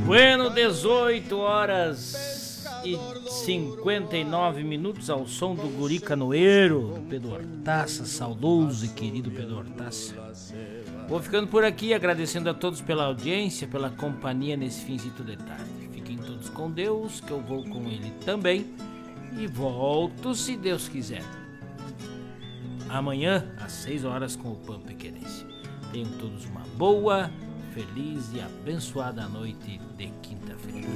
Bueno, 18 horas e 59 minutos ao som do Guri Canoeiro, do Pedro Hortaça, saudoso e querido Pedro Hortaça. Vou ficando por aqui, agradecendo a todos pela audiência, pela companhia nesse finzito de tarde. Fiquem todos com Deus, que eu vou com Ele também, e volto se Deus quiser. Amanhã, às 6 horas, com o Pampa e Querência. Tenham todos uma boa, feliz e abençoada noite de quinta-feira.